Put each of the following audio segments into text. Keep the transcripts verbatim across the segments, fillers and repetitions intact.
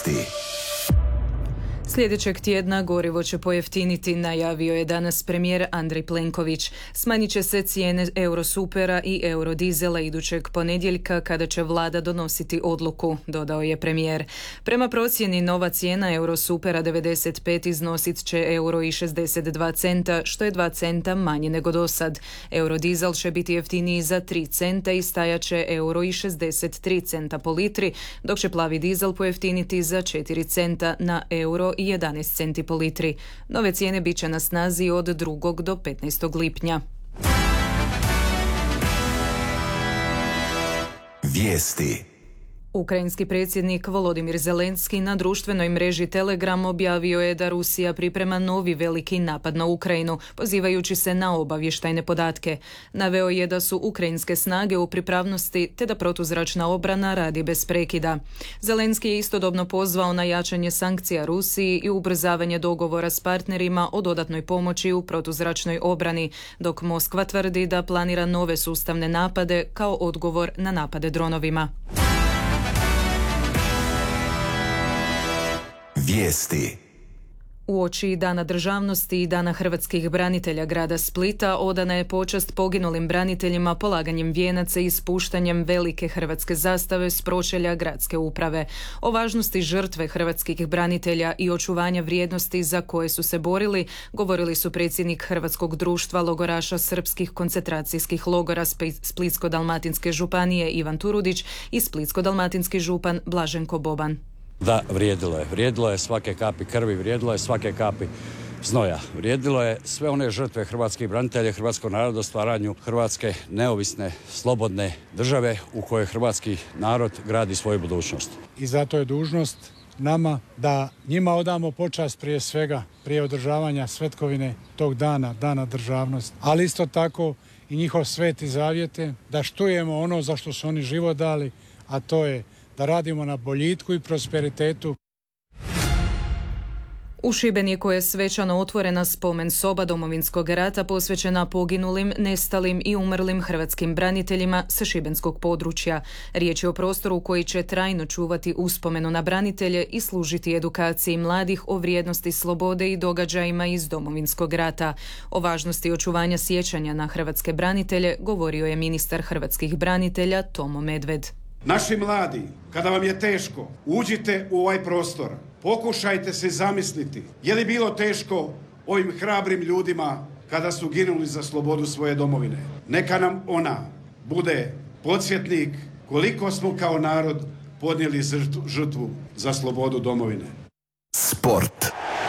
Vijesti. Sljedećeg tjedna gorivo će pojeftiniti, najavio je danas premijer Andrej Plenković. Smanjit će se cijene Eurosupera i Eurodizela idućeg ponedjeljka kada će vlada donositi odluku, dodao je premijer. Prema procjeni nova cijena Eurosupera devedeset pet iznosit će euro i šezdeset dva centa, što je dva centa manje nego dosad. Eurodizel će biti jeftiniji za tri centa i stajat će euro i šezdeset tri centa po litri, dok će plavi dizel pojeftiniti za četiri centa na euro i jedanaest centi po litri. Nove cijene bit će na snazi od drugog do petnaestog lipnja. Vijesti. Ukrajinski predsjednik Volodimir Zelenski na društvenoj mreži Telegram objavio je da Rusija priprema novi veliki napad na Ukrajinu, pozivajući se na obavještajne podatke. Naveo je da su ukrajinske snage u pripravnosti te da protuzračna obrana radi bez prekida. Zelenski je istodobno pozvao na jačanje sankcija Rusiji i ubrzavanje dogovora s partnerima o dodatnoj pomoći u protuzračnoj obrani, dok Moskva tvrdi da planira nove sustavne napade kao odgovor na napade dronovima. Vijesti. Uoči Dana državnosti i Dana hrvatskih branitelja grada Splita odana je počast poginulim braniteljima polaganjem vijenaca i spuštanjem velike hrvatske zastave s pročelja gradske uprave. O važnosti žrtve hrvatskih branitelja i očuvanja vrijednosti za koje su se borili govorili su predsjednik Hrvatskog društva logoraša srpskih koncentracijskih logora Splitsko-dalmatinske županije Ivan Turudić i Splitsko-dalmatinski župan Blaženko Boban. Da, vrijedilo je. Vrijedilo je svake kapi krvi, vrijedilo je svake kapi znoja. Vrijedilo je sve one žrtve hrvatskih branitelja, hrvatskog naroda u stvaranju Hrvatske neovisne, slobodne države u kojoj hrvatski narod gradi svoju budućnost. I zato je dužnost nama da njima odamo počast prije svega, prije održavanja svetkovine tog dana, dana državnosti. Ali isto tako i njihov sveti zavjete, da štujemo ono za što su oni život dali, a to je da radimo na boljitku i prosperitetu. U Šibeniku je svečano otvorena spomen soba Domovinskog rata posvećena poginulim, nestalim i umrlim hrvatskim braniteljima sa šibenskog područja. Riječ je o prostoru koji će trajno čuvati uspomenu na branitelje i služiti edukaciji mladih o vrijednosti slobode i događajima iz Domovinskog rata. O važnosti očuvanja sjećanja na hrvatske branitelje govorio je ministar hrvatskih branitelja Tomo Medved. Naši mladi, kada vam je teško, uđite u ovaj prostor. Pokušajte se zamisliti, je li bilo teško ovim hrabrim ljudima kada su ginuli za slobodu svoje domovine. Neka nam ona bude podsjetnik koliko smo kao narod podnijeli žrtvu za slobodu domovine. Sport.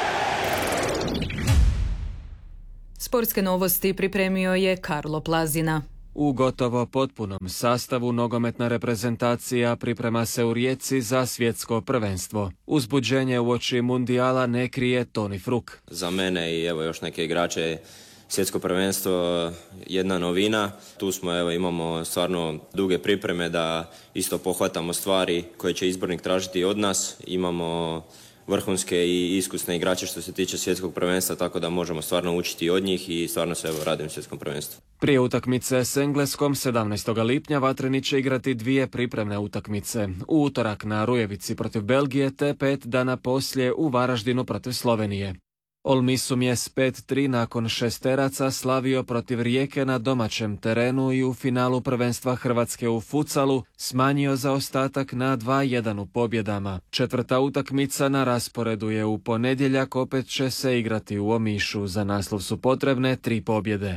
Sportske novosti pripremio je Karlo Plazina. U gotovo potpunom sastavu nogometna reprezentacija priprema se u Rijeci za svjetsko prvenstvo. Uzbuđenje uoči mundijala ne krije Toni Fruk. Za mene i evo još neke igrače svjetsko prvenstvo jedna novina. Tu smo, evo, imamo stvarno duge pripreme da isto pohvatamo stvari koje će izbornik tražiti od nas. Imamo vrhunske i iskusne igrače što se tiče svjetskog prvenstva, tako da možemo stvarno učiti od njih i stvarno se evo radim u svjetskom prvenstvu. Prije utakmice s Engleskom sedamnaestog lipnja vatreni će igrati dvije pripremne utakmice. U utorak na Rujevici protiv Belgije te pet dana poslije u Varaždinu protiv Slovenije. Olmisum je s pet tri nakon šesteraca slavio protiv Rijeke na domaćem terenu i u finalu prvenstva Hrvatske u futsalu smanjio zaostatak na dva jedan u pobjedama. Četvrta utakmica na rasporedu je u ponedjeljak, opet će se igrati u Omišu. Za naslov su potrebne tri pobjede.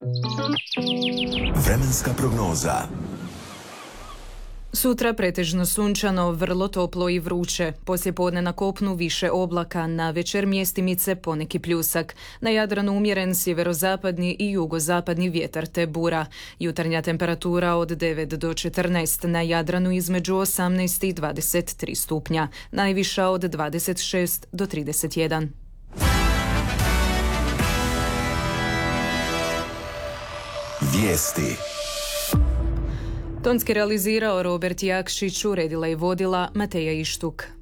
Vremenska prognoza. Sutra pretežno sunčano, vrlo toplo i vruće. Poslijepodne na kopnu više oblaka, na večer mjestimice poneki pljusak. Na Jadranu umjeren sjeverozapadni i jugozapadni vjetar te bura. Jutarnja temperatura od devet do četrnaest, na Jadranu između osamnaest i dvadeset tri stupnja. Najviša od dvadeset šest do trideset jedan. Vijesti. Tonski realizirao Robert Jakšić, uredila i vodila Mateja Ištuk.